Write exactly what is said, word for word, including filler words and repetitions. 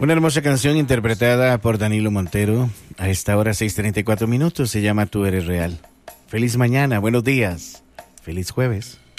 Una hermosa canción interpretada por Danilo Montero. A esta hora, seis treinta y cuatro minutos, se llama Tú eres real. Feliz mañana, buenos días, feliz jueves.